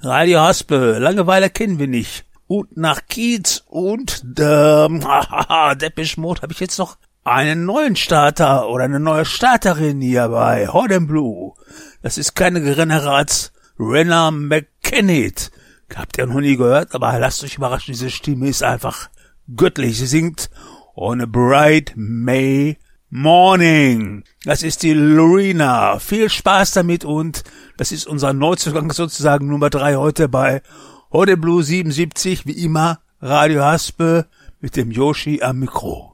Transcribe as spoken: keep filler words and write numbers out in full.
Radio Haspel, Langeweile kennen wir nicht. Und nach Kiez und ähm, hahaha, Depeche Mode habe ich jetzt noch einen neuen Starter oder eine neue Starterin hier bei Hot and Blue. Das ist keine geringere als Rena McKennitt. Habt ihr noch nie gehört, aber lasst euch überraschen, diese Stimme ist einfach göttlich. Sie singt On a Bright May Morning. Das ist die Lorena. Viel Spaß damit und das ist unser Neuzugang sozusagen Nummer drei heute bei Hot and Blue siebenundsiebzig. Wie immer Radio Haspel mit dem Yoshi am Mikro.